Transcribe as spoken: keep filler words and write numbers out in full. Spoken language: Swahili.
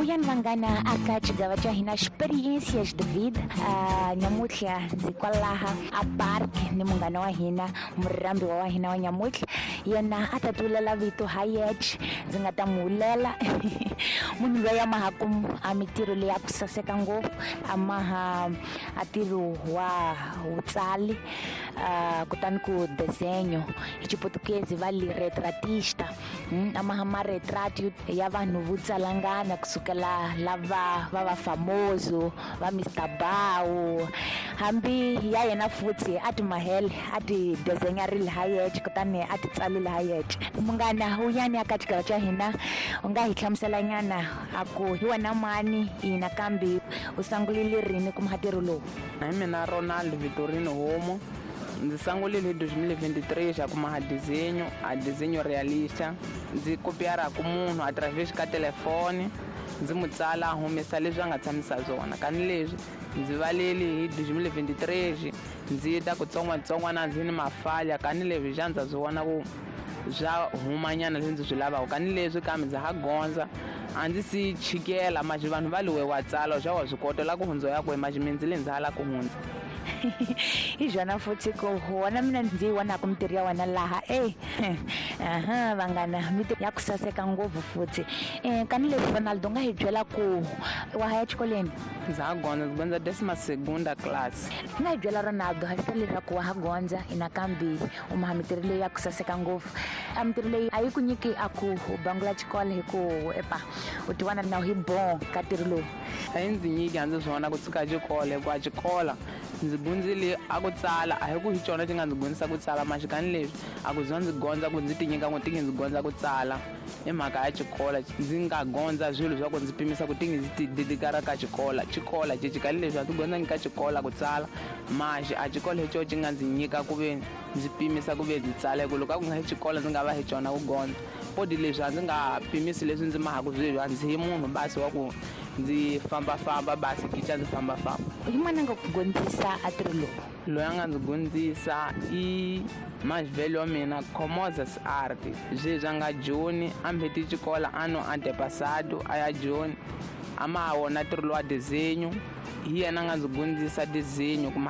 Vuyani vanghana aka xigava xa hina experiências de vida. Uh, nyamutlha ndzi kwalaha a park ni munghana wa hina murambi wa hina wa nyamutlha, yena a ta tulela vito Hayat. Ndzi nga ta mu hulela munhu loyi a mahaku a mintirho leyi ya ku saseka ngopfu, a maha a ntirho wa vutsali, uh, kutani ku desenho hi xiportuguese va li retratista. Mm, a maha maretrati ya vanhu vo tsalangana kusukela lava va va famoso va mister Bau, hambi ya yena futhi a ti mahele a ti desenyarile Hayat kutani a ti tsalile Hayat. Munghana uyani aka xigava xa hina, u nga hi hlamusela nyana aku hi wena mani ina kambe u sangulile rini ku muhatirho lowu? Hi mina Ronald Vitorino Homo, ndzi sangulile hi twenty twenty-three xa ku maha desenho a desenho realista. Ndzi kopiara ku munhu a través ka telefoni, ndzi mu tsala a humesa leswi a nga tshamisa swona. Kani leswi ndzi valeli hi twenty twenty-three ndzi ta ku tsongwatsongwana ndzi ni mafalya, kani leswi xa ndza swi vona ku bya humanyana leswi ndzi swi lavaka. Kani leswi kambe ndzi ha gondza a ndzi si chikela maji vanhu va liwe wa tsala xa wa swi kota la ku hundza ya ku maji mindzi le ndzhala ku hundza. Hi jona futhi ko wona mina ndzi vona ku mintirho ya wena laha eh aha vanghana mito ya ku saseka ngopfu futhi. Eh kani leswi Ronaldo nga hi byela ku wa haya xikoleni? Ndzi ha gondza ndzi gondza decima segunda class. Nga hi byela Ronaldo ha swi leswaku wa ha gondza ina kambe u maha mintirho leyi ya ku saseka ngopfu. A mintirho leyi a yi ku nyiki a ku bangula xikolo hi ku epa u ti vona na hi bon ka ntirho lowu? A yi ndzi nyiki a ndzi swi vona ku tshuka xikolo ku a xikola ndzi gundzile a ku tsala a hi ku hi xona xi nga ndzi gundzisa ku tsala maxikani leswi a ku zwa ndzi gondza ku ndzi ti nyika n'winyi ndzi gondza ku tsala i mhaka ya xikola. Ndzi nga gondza swilo swa ku ndzi pimisa ku tingi ndzi ti dedikara ka xikola xikola cicikali leswi a ti gondza nyika xikola ku tsala maxi a xikola hi xo xi nga ndzi nyika ku ve ndzi pimisa ku ve ndzi tsala ku loko a ku nga hi xikola ndzi nga va hi xona ku gondza podi leswi a ndzi nga pimisi leswi ndzi mahaku swilo a ndzi hi munhu basi wa ku ndzi fambafamba basi kicha ndzi fambafamba. Hi mani a nga ku gondzisa a ntirho lowu? Loyi a nga ndzi gondzisa i maxivelo wa mina Comosas Art, zweswi a nga joni a mbheti xikola ano antepasado a ya joni a ma wona ntirho lowa desenho. Hi yena a nga ndzi gondzisa desenho ku